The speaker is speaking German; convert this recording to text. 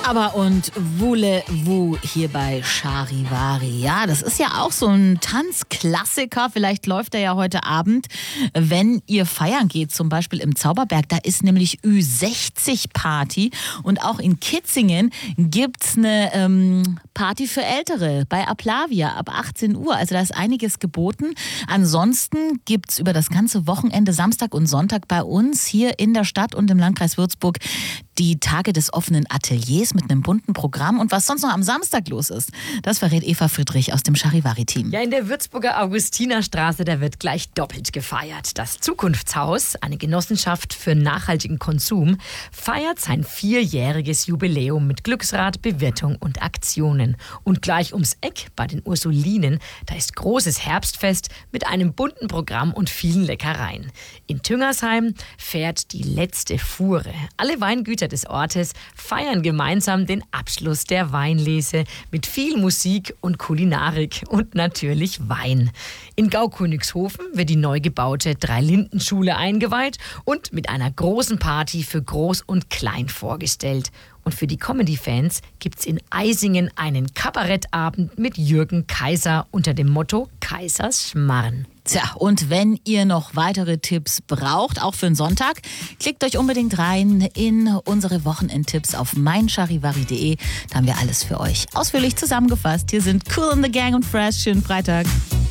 Aber und Voulez-vous hier bei Charivari. Ja, das ist ja auch so ein Tanzklassiker. Vielleicht läuft er ja heute Abend, wenn ihr feiern geht, zum Beispiel im Zauberberg. Da ist nämlich Ü60-Party. Und auch in Kitzingen gibt's eine Party für Ältere bei Aplavia ab 18 Uhr. Also da ist einiges geboten. Ansonsten gibt's über das ganze Wochenende, Samstag und Sonntag, bei uns hier in der Stadt und im Landkreis Würzburg die Tage des offenen Ateliers mit einem bunten Programm. Und was sonst noch am Samstag los ist, das verrät Eva Friedrich aus dem Charivari-Team. Ja, in der Würzburger Augustinerstraße, da wird gleich doppelt gefeiert. Das Zukunftshaus, eine Genossenschaft für nachhaltigen Konsum, feiert sein 4-jähriges Jubiläum mit Glücksrad, Bewirtung und Aktionen. Und gleich ums Eck bei den Ursulinen, da ist großes Herbstfest mit einem bunten Programm und vielen Leckereien. In Tüngersheim fährt die letzte Fuhre. Alle Weingüter des Ortes feiern gemeinsam den Abschluss der Weinlese mit viel Musik und Kulinarik und natürlich Wein. In Gaukönigshofen wird die neu gebaute Drei-Linden-Schule eingeweiht und mit einer großen Party für Groß und Klein vorgestellt. Und für die Comedy-Fans gibt's in Eisingen einen Kabarettabend mit Jürgen Kaiser unter dem Motto Kaisers Schmarrn. Tja, und wenn ihr noch weitere Tipps braucht, auch für den Sonntag, klickt euch unbedingt rein in unsere Wochenendtipps auf meincharivari.de. Da haben wir alles für euch ausführlich zusammengefasst. Hier sind Cool in the Gang und Fresh. Schönen Freitag.